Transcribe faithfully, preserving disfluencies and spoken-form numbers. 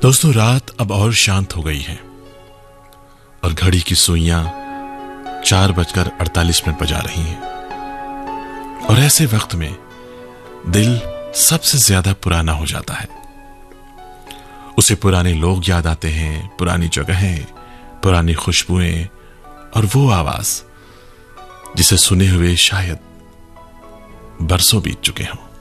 दोस्तों, रात अब और शांत हो गई है और घड़ी की सुइयां चार बजकर अड़तालीस मिनट बजा रही हैं। और ऐसे वक्त में दिल सबसे ज्यादा पुराना हो जाता है। उसे पुराने लोग याद आते हैं, पुरानी जगहें, पुरानी खुशबुएं और वो आवाज जिसे सुने हुए शायद बरसों बीत चुके हों।